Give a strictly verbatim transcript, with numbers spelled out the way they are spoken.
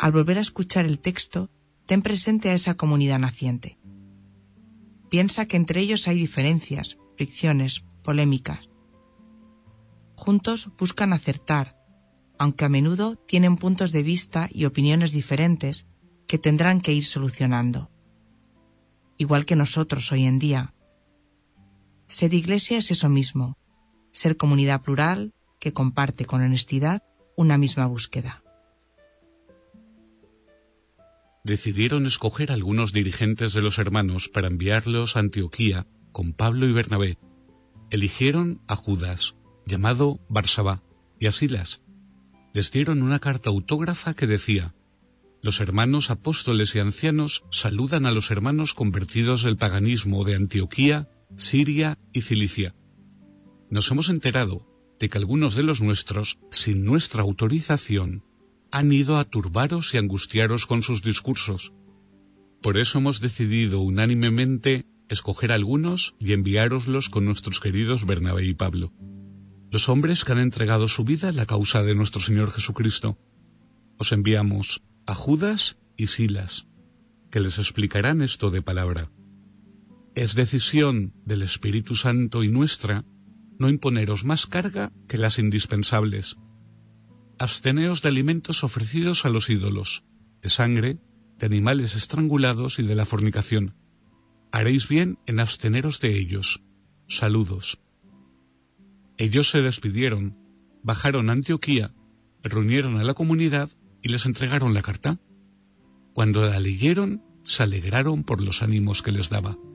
al volver a escuchar el texto, ten presente a esa comunidad naciente. Piensa que entre ellos hay diferencias, fricciones, polémicas. Juntos buscan acertar, aunque a menudo tienen puntos de vista y opiniones diferentes que tendrán que ir solucionando. Igual que nosotros hoy en día. Ser iglesia es eso mismo, ser comunidad plural que comparte con honestidad una misma búsqueda. Decidieron escoger algunos dirigentes de los hermanos para enviarlos a Antioquía con Pablo y Bernabé. Eligieron a Judas, llamado Barsabá, y a Silas. Les dieron una carta autógrafa que decía: los hermanos apóstoles y ancianos saludan a los hermanos convertidos del paganismo de Antioquía, Siria y Cilicia. Nos hemos enterado de que algunos de los nuestros, sin nuestra autorización, han ido a turbaros y angustiaros con sus discursos. Por eso hemos decidido unánimemente escoger algunos y enviároslos con nuestros queridos Bernabé y Pablo, los hombres que han entregado su vida a la causa de nuestro Señor Jesucristo. Os enviamos a Judas y Silas, que les explicarán esto de palabra. Es decisión del Espíritu Santo y nuestra no imponeros más carga que las indispensables. Absteneos de alimentos ofrecidos a los ídolos, de sangre, de animales estrangulados y de la fornicación. Haréis bien en absteneros de ellos. Saludos. Ellos se despidieron, bajaron a Antioquía, reunieron a la comunidad y les entregaron la carta. Cuando la leyeron, se alegraron por los ánimos que les daba.